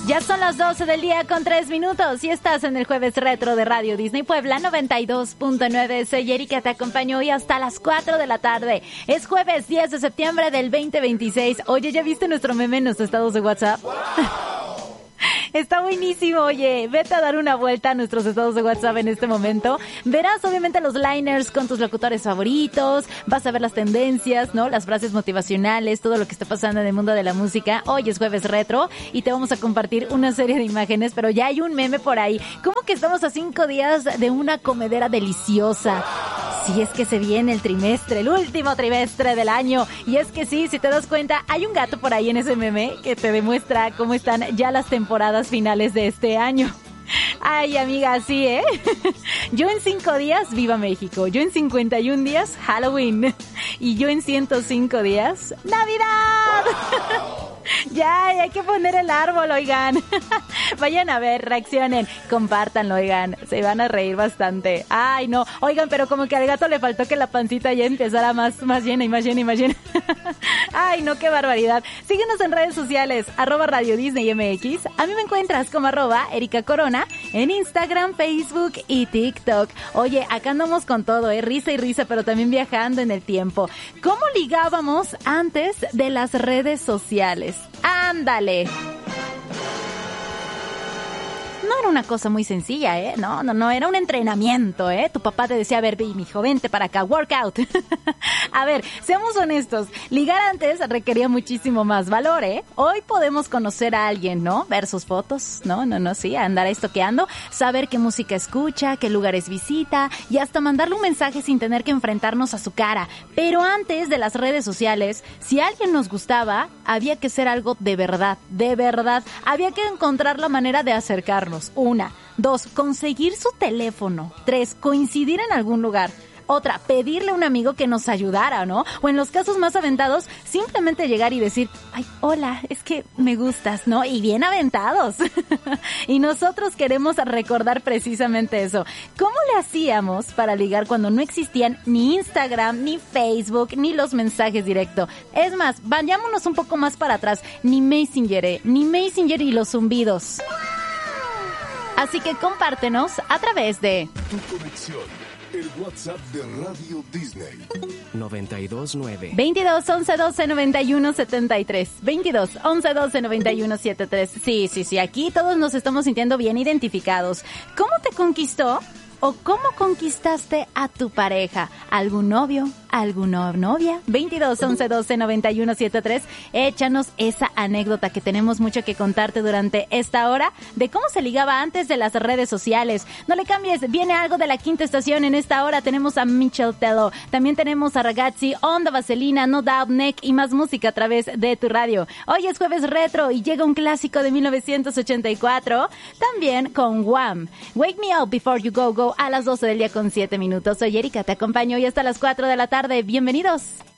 Ya son las 12 del día con 3 minutos y estás en el Jueves Retro de Radio Disney Puebla 92.9. Soy Erika, te acompaño hoy hasta las 4 de la tarde. Es jueves 10 de septiembre del 2026. Oye, ¿ya viste nuestro meme en los estados de WhatsApp? ¡Wow! Está buenísimo, oye, vete a dar una vuelta a nuestros estados de WhatsApp en este momento. Verás obviamente los liners con tus locutores favoritos, vas a ver las tendencias, ¿no? Las frases motivacionales, todo lo que está pasando en el mundo de la música. Hoy es Jueves Retro y te vamos a compartir una serie de imágenes, pero ya hay un meme por ahí. ¿Cómo que estamos a 5 días de una comedera deliciosa? Si es que se viene el trimestre, el último trimestre del año. Y es que sí, si te das cuenta, hay un gato por ahí en ese meme que te demuestra cómo están ya las temporadas finales de este año. Ay, amiga, sí, ¿eh? Yo en 5 días, viva México. Yo en 51 días, Halloween. Y yo en 105 días, ¡Navidad! Ya, hay que poner el árbol, oigan. Vayan a ver, reaccionen, compártanlo, oigan. Se van a reír bastante. Ay, no, oigan, pero como que al gato le faltó que la pancita ya empezara más llena y más llena y más llena. Ay, no, qué barbaridad. Síguenos en redes sociales, @Radio Disney MX. A mí me encuentras como @Erika Corona en Instagram, Facebook y TikTok. Oye, acá andamos con todo, risa y risa, pero también viajando en el tiempo. ¿Cómo ligábamos antes de las redes sociales? ¡Ándale! No era una cosa muy sencilla, ¿eh? No, era un entrenamiento, ¿eh? Tu papá te decía, a ver, mijo, vente para acá, workout. A ver, seamos honestos, ligar antes requería muchísimo más valor, ¿eh? Hoy podemos conocer a alguien, ¿no? Ver sus fotos, sí, andar estoqueando, saber qué música escucha, qué lugares visita y hasta mandarle un mensaje sin tener que enfrentarnos a su cara. Pero antes de las redes sociales, si alguien nos gustaba, había que ser algo de verdad, de verdad. Había que encontrar la manera de acercarnos. 1, 2, conseguir su teléfono. 3, coincidir en algún lugar. Otra, pedirle a un amigo que nos ayudara, ¿no? O en los casos más aventados, simplemente llegar y decir, ay, hola, es que me gustas, ¿no? Y bien aventados. Y nosotros queremos recordar precisamente eso. ¿Cómo le hacíamos para ligar cuando no existían ni Instagram, ni Facebook, ni los mensajes directos? Es más, vayámonos un poco más para atrás. Ni Messenger y los zumbidos. Así que compártenos a través de tu conexión, el WhatsApp de Radio Disney. 929 22 11 12 91 73. 22 11 12 91 73. Sí, aquí todos nos estamos sintiendo bien identificados. ¿Cómo te conquistó? ¿O cómo conquistaste a tu pareja? ¿Algún novio? ¿Alguna novia? 22 11 12 91 73. Échanos esa anécdota que tenemos mucho que contarte durante esta hora de cómo se ligaba antes de las redes sociales. No le cambies, viene algo de la quinta estación. En esta hora tenemos a Michel Tello. También tenemos a Ragazzi, Onda Vaselina, No Doubt, Neck y más música a través de tu radio. Hoy es Jueves Retro y llega un clásico de 1984. También con Wham! Wake Me Up Before You Go Go a las 12 del día con 7 minutos. Soy Erika, te acompaño hoy hasta las 4 de la tarde. Bienvenidos.